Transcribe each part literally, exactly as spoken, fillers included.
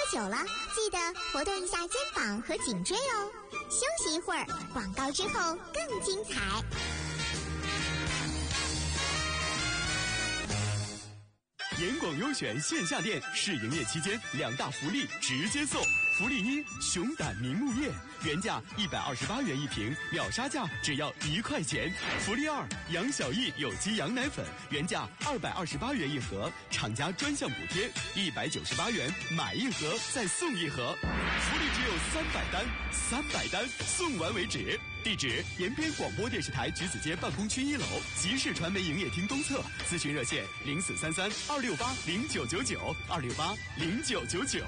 久了，记得活动一下肩膀和颈椎哦。休息一会儿，广告之后更精彩。 严广优选线下店试营业期间，两大福利直接送。福利一：熊胆明目叶，原价一百二十八元一瓶，秒杀价只要一块钱。福利二：杨小艺有机羊奶粉，原价二百二十八元一盒，厂家专项补贴一百九十八元，买一盒再送一盒。福利只有三百单，三百单送完为止。地址：延边广播电视台橘子街办公区一楼，集市传媒营业厅东侧。咨询热线：零四三三二六八零九九九二六八零九九九。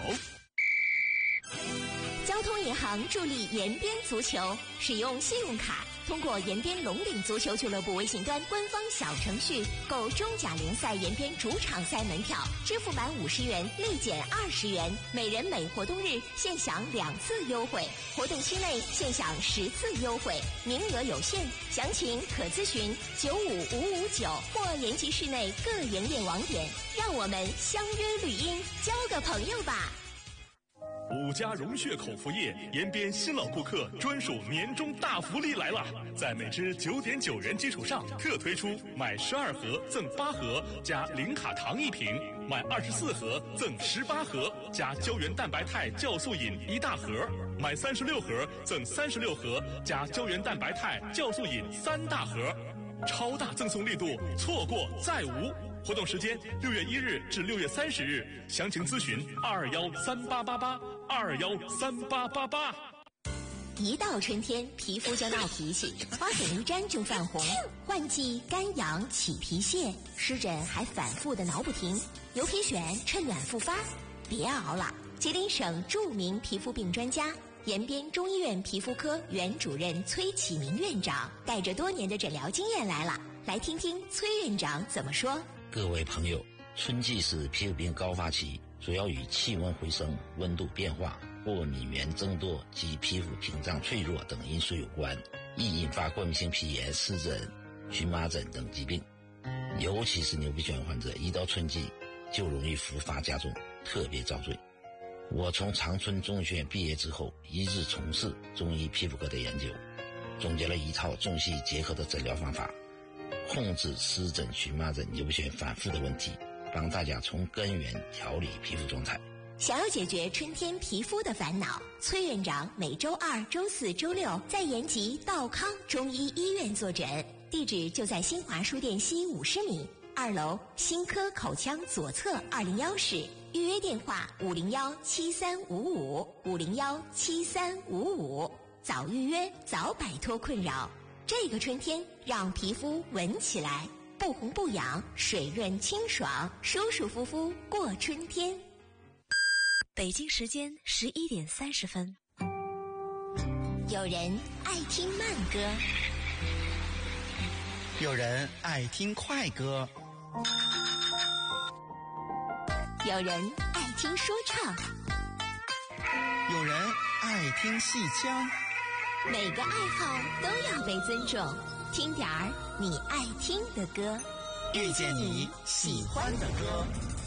交通银行助力延边足球，使用信用卡，通过延边龙岭足球俱乐部微信端官方小程序购中甲联赛延边主场赛门票，支付满五十元立减二十元，每人每活动日现享两次优惠，活动期内现享十次优惠，名额有限，详情可咨询九五五五九或延吉市内各营业网点。让我们相约绿荫，交个朋友吧。 五家融血口服液延边新老顾客专属年终大福利来了，在每支九点九元基础上特推出买十二盒赠八盒加零卡糖一瓶，买二十四盒赠十八盒加胶原蛋白肽酵素饮一大盒，买三十六盒赠三十六盒加胶原蛋白肽酵素饮三大盒，超大赠送力度，错过再无。活动时间六月一日至六月三十日，详情咨询二二幺三八八八二二幺三八八八。 一到春天，皮肤就闹脾气，花粉一沾就泛红，换季干痒起皮屑，湿疹还反复的挠不停，牛皮癣趁暖复发。别熬了，吉林省著名皮肤病专家延边中医院皮肤科原主任崔启明院长带着多年的诊疗经验来了，来听听崔院长怎么说。 各位朋友，春季是皮肤病高发期，主要与气温回升、温度变化、过敏源增多及皮肤屏障脆弱等因素有关，易引发过敏性皮炎、湿疹、荨麻疹等疾病。尤其是牛皮癣患者，一到春季就容易复发加重，特别遭罪。我从长春中医学院毕业之后，一直从事中医皮肤科的研究，总结了一套中西医结合的诊疗方法，控制湿疹、荨麻疹、牛皮癣反复的问题，帮大家从根源调理皮肤状态。 想要解决春天皮肤的烦恼，崔院长每周二、周四、周六在延吉道康中医医院坐诊，地址就在新华书店西五十米二楼新科口腔左侧二零幺室，预约电话五零幺七三五五五零幺七三五五，早预约早摆脱困扰。这个春天让皮肤闻起来不红不痒，水润清爽，舒舒服服过春天。 北京时间十一点三十分。 有人爱听慢歌， 有人爱听快歌， 有人爱听说唱， 有人爱听戏腔。 每个爱好都要被尊重，听点儿你爱听的歌， 遇见你喜欢的歌。